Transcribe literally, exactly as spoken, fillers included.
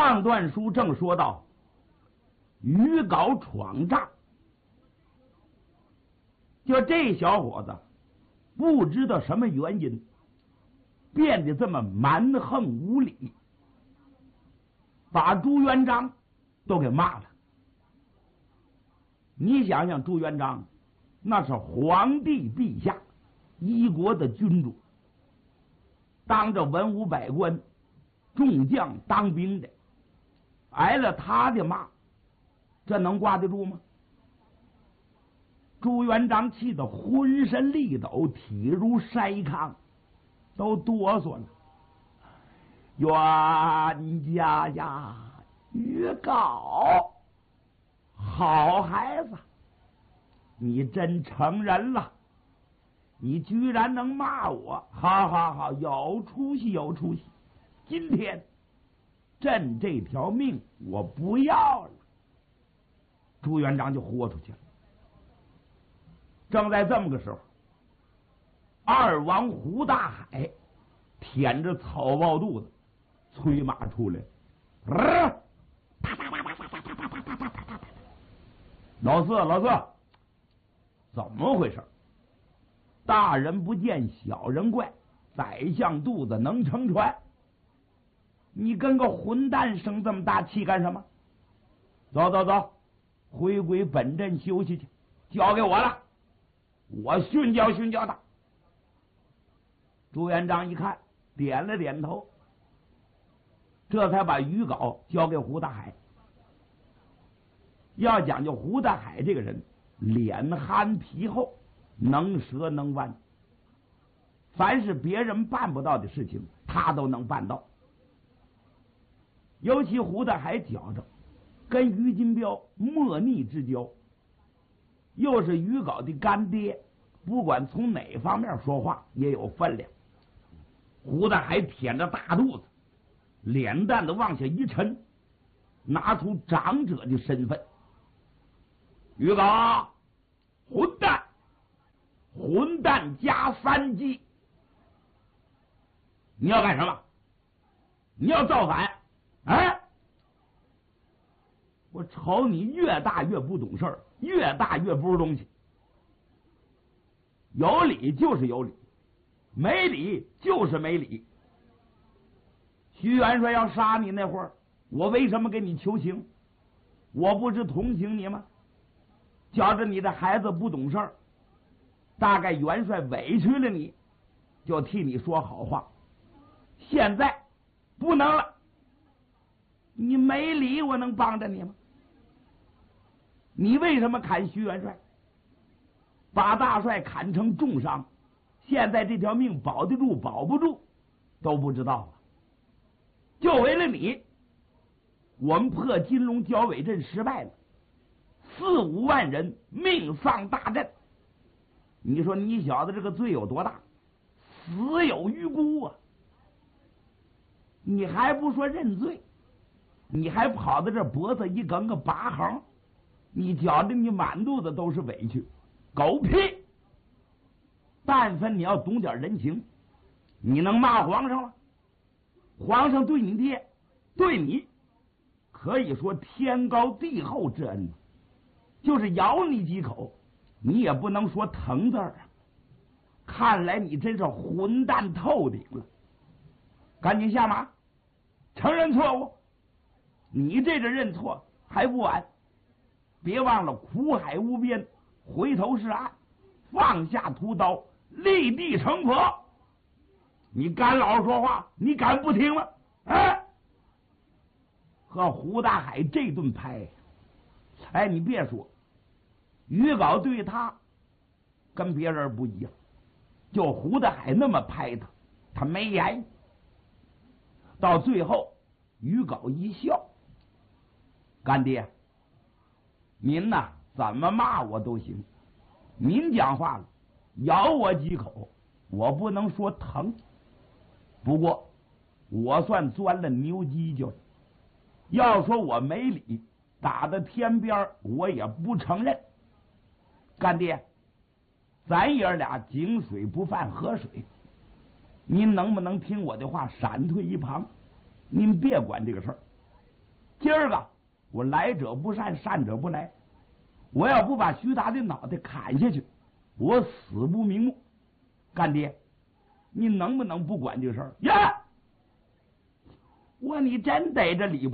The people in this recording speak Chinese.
上段书正说到于皋闯诈，就这小伙子不知道什么原因变得这么蛮横无理，把朱元璋都给骂了。你想想，朱元璋那是皇帝陛下，一国的君主，当着文武百官众将当兵的，挨了他的骂，这能挂得住吗？朱元璋气得浑身力抖，体如筛糠，都哆嗦了。冤家呀，于皋，好孩子，你真成人了，你居然能骂我，好好好，有出息有出息。今天朕这条命我不要了。朱元璋就豁出去了。正在这么个时候，二王胡大海舔着草包肚子催马出来，呃、老四老四，怎么回事？大人不见小人怪，宰相肚子能撑船，你跟个混蛋生这么大气干什么？走走走，回归本镇休息去，交给我了，我训教训教他。朱元璋一看，点了点头，这才把于皋交给胡大海。要讲究胡大海这个人，脸憨皮厚，能舌能弯，凡是别人办不到的事情，他都能办到。尤其胡大海觉着跟于金彪莫逆之交，又是于皋的干爹，不管从哪方面说话也有分量。胡大海舔着大肚子，脸蛋子往下一沉，拿出长者的身份。于皋，混蛋，混蛋加三级，你要干什么？你要造反？哎，我瞅你越大越不懂事儿，越大越不是东西。有理就是有理，没理就是没理。徐元帅要杀你那会儿，我为什么给你求情？我不是同情你吗？觉着你的孩子不懂事儿，大概元帅委屈了你，就替你说好话。现在不能了，你没理，我能帮着你吗？你为什么砍徐元帅？把大帅砍成重伤，现在这条命保得住保不住都不知道了。就为了你，我们破金龙剿伪阵失败了，四五万人命丧大阵。你说你小子这个罪有多大？死有余辜啊！你还不说认罪，你还跑到这脖子一梗个拔横，你觉得你满肚子都是委屈，狗屁！但凡你要懂点人情，你能骂皇上吗？皇上对你爹，对你可以说天高地厚之恩，就是咬你几口，你也不能说疼字儿啊！看来你真是混蛋透顶了，赶紧下马，承认错误。你这个认错还不晚，别忘了苦海无边，回头是岸，放下屠刀，立地成佛。你敢老实说话？你敢不听吗？哎，和胡大海这顿拍，哎，你别说，于皋对他跟别人不一样，就胡大海那么拍他，他没言。到最后，于皋一笑：“干爹，您呐怎么骂我都行，您讲话了，咬我几口，我不能说疼。不过我算钻了牛犄角，要说我没理，打到天边我也不承认。干爹，咱爷俩井水不犯河水，您能不能听我的话，闪退一旁？您别管这个事儿。 今儿个我来者不善，善者不来。我要不把徐达的脑袋砍下去，我死不瞑目。干爹，你能不能不管这事儿呀？我你真逮着李